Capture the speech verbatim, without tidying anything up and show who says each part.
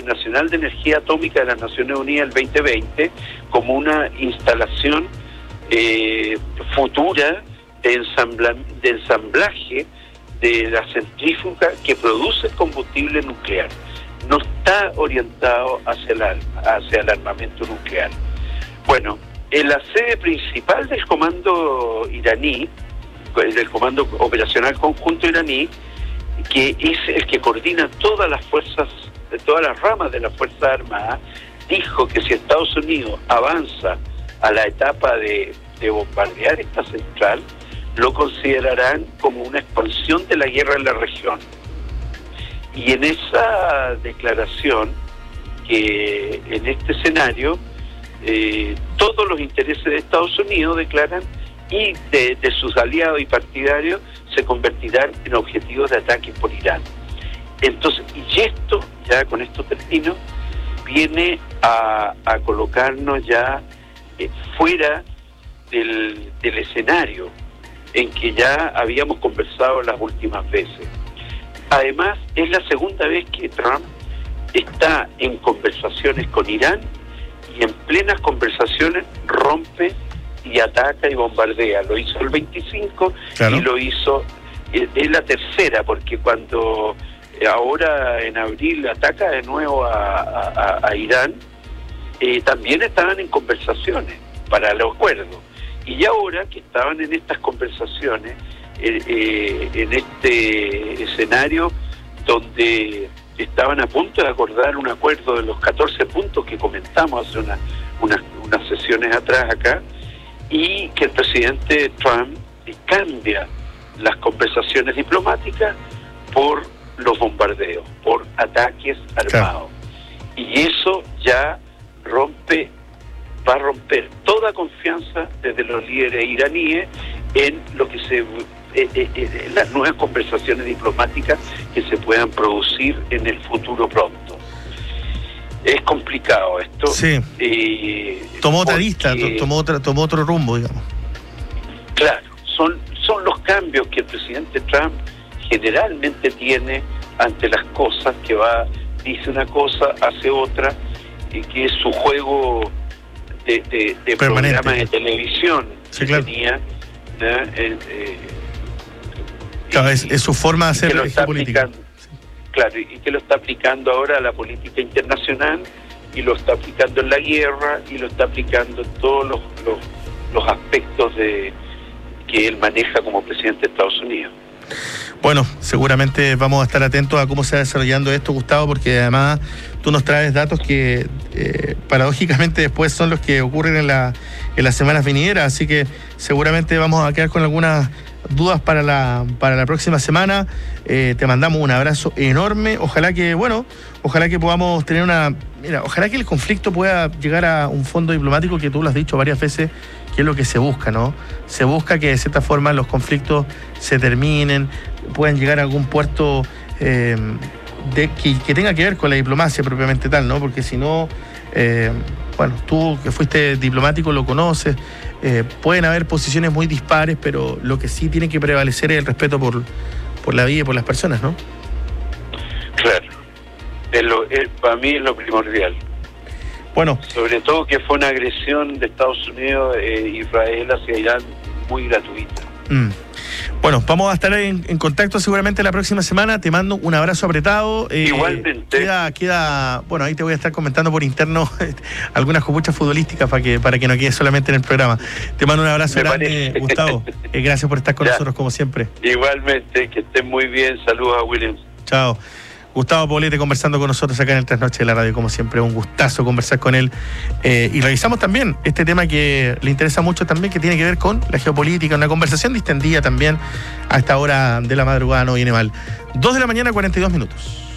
Speaker 1: Internacional de Energía Atómica de las Naciones Unidas el veinte veinte como una instalación eh, futura de, ensambla, de ensamblaje de la centrífuga que produce combustible nuclear. No está orientado hacia el, hacia el armamento nuclear. Bueno, en la sede principal del comando iraní, del Comando Operacional Conjunto iraní, que es el que coordina todas las fuerzas, todas las ramas de las Fuerzas Armadas, dijo que si Estados Unidos avanza a la etapa de, de bombardear esta central, lo considerarán como una expansión de la guerra en la región. Y en esa declaración, que en este escenario, eh, todos los intereses de Estados Unidos declaran y de, de sus aliados y partidarios se convertirán en objetivos de ataque por Irán. Entonces, y esto, ya con esto termino, viene a, a colocarnos ya eh, fuera del, del escenario en que ya habíamos conversado las últimas veces. Además, es la segunda vez que Trump está en conversaciones con Irán y en plenas conversaciones rompe y ataca y bombardea. Lo hizo el veinticinco, claro, y lo hizo, es, es la tercera, porque cuando ahora en abril ataca de nuevo a, a, a Irán, eh, también estaban en conversaciones para el acuerdo. Y ahora que estaban en estas conversaciones, eh, eh, en este escenario donde estaban a punto de acordar un acuerdo de los catorce puntos que comentamos hace una, una, unas sesiones atrás acá, y que el presidente Trump cambia las conversaciones diplomáticas por los bombardeos, por ataques armados. Claro. Y eso ya rompe, va a romper toda confianza desde los líderes iraníes en lo que se, eh, eh, en las nuevas conversaciones diplomáticas que se puedan producir en el futuro pronto. Es complicado esto.
Speaker 2: Sí.
Speaker 1: Eh,
Speaker 2: tomó otra lista, tomó otra, tomó otro rumbo, digamos.
Speaker 1: Claro, son, son los cambios que el presidente Trump generalmente tiene ante las cosas, que va, dice una cosa, hace otra, y que es su juego de, de, de programas de televisión, sí, que claro, tenía, ¿eh? Eh, eh,
Speaker 2: claro, es, es su forma de hacer la política.
Speaker 1: Claro, y que lo está aplicando ahora a la política internacional, y lo está aplicando en la guerra, y lo está aplicando en todos los, los, los aspectos de que él maneja como presidente de Estados Unidos.
Speaker 2: Bueno, seguramente vamos a estar atentos a cómo se va desarrollando esto, Gustavo, porque además tú nos traes datos que eh, paradójicamente después son los que ocurren en, la, en las semanas venideras, así que seguramente vamos a quedar con algunas dudas para la para la próxima semana. Eh, te mandamos un abrazo enorme. Ojalá que, bueno, ojalá que podamos tener una... Mira, ojalá que el conflicto pueda llegar a un fondo diplomático, que tú lo has dicho varias veces, que es lo que se busca, ¿no? Se busca que de cierta forma los conflictos se terminen, puedan llegar a algún puerto eh, de, que, que tenga que ver con la diplomacia propiamente tal, ¿no? Porque si no, eh, bueno, tú que fuiste diplomático lo conoces, eh, pueden haber posiciones muy dispares, pero lo que sí tiene que prevalecer es el respeto por, por la vida y por las personas, ¿no?
Speaker 1: Claro, es lo, es, para mí es lo primordial.
Speaker 2: Bueno,
Speaker 1: sobre todo que fue una agresión de Estados Unidos e Israel hacia Irán muy gratuita.
Speaker 2: Mm. Bueno, vamos a estar en, en contacto seguramente la próxima semana. Te mando un abrazo apretado.
Speaker 1: Eh, Igualmente.
Speaker 2: Queda, queda, bueno, ahí te voy a estar comentando por interno algunas copuchas futbolísticas para que para que no quede solamente en el programa. Te mando un abrazo Me grande, parece. Gustavo. Eh, gracias por estar con ya. nosotros como siempre.
Speaker 1: Igualmente, que estén muy bien. Saludos a Williams.
Speaker 2: Chao. Gustavo Poblete conversando con nosotros acá en el Trasnoche de la Radio, como siempre, un gustazo conversar con él. Eh, y revisamos también este tema que le interesa mucho también, que tiene que ver con la geopolítica, una conversación distendida también a esta hora de la madrugada, no viene mal. Dos de la mañana, cuarenta y dos minutos.